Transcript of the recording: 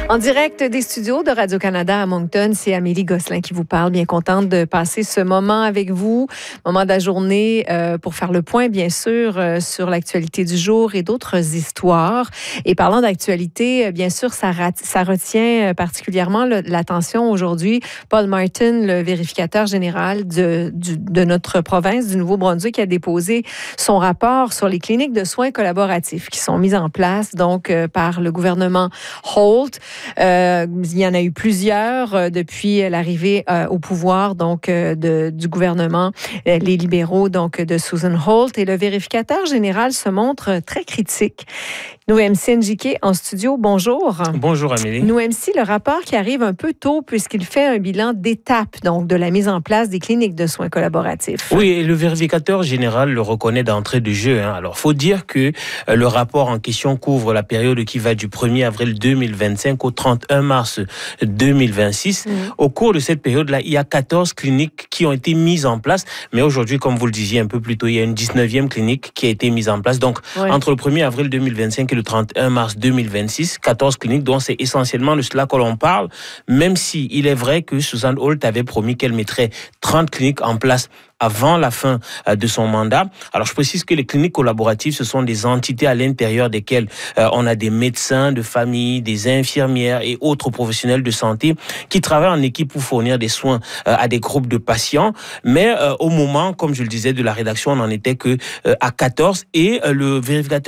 En direct des studios de Radio-Canada à Moncton, c'est Amélie Gosselin qui vous parle. Bien contente de passer ce moment avec vous, moment de la journée pour faire le point, bien sûr, sur l'actualité du jour et d'autres histoires. Et parlant d'actualité, bien sûr, ça retient particulièrement l'attention aujourd'hui. Paul Martin, le vérificateur général de notre province du Nouveau-Brunswick, a déposé son rapport sur les cliniques de soins collaboratifs qui sont mises en place donc par le gouvernement Holt. Il y en a eu plusieurs depuis l'arrivée au pouvoir donc du gouvernement, les libéraux donc de Susan Holt, et le vérificateur général se montre très critique. Nous, MC Njike en studio, bonjour. Bonjour Amélie. Nous, MC, le rapport qui arrive un peu tôt puisqu'il fait un bilan d'étape donc de la mise en place des cliniques de soins collaboratifs. Oui, et le vérificateur général le reconnaît d'entrée de jeu. Alors, faut dire que le rapport en question couvre la période qui va du 1er avril 2025 au 31 mars 2026. Au cours de cette période-là, il y a 14 cliniques qui ont été mises en place. Mais aujourd'hui, comme vous le disiez un peu plus tôt, il y a une 19e clinique qui a été mise en place. Donc, entre le 1er avril 2025 et le 31 mars 2026, 14 cliniques dont c'est essentiellement de cela que l'on parle, même si il est vrai que Susan Holt avait promis qu'elle mettrait 30 cliniques en place avant la fin de son mandat. Alors, je précise que les cliniques collaboratives, ce sont des entités à l'intérieur desquelles on a des médecins de famille, des infirmières et autres professionnels de santé qui travaillent en équipe pour fournir des soins à des groupes de patients. Mais au moment, comme je le disais, de la rédaction, on n'en était que à 14 et le vérificateur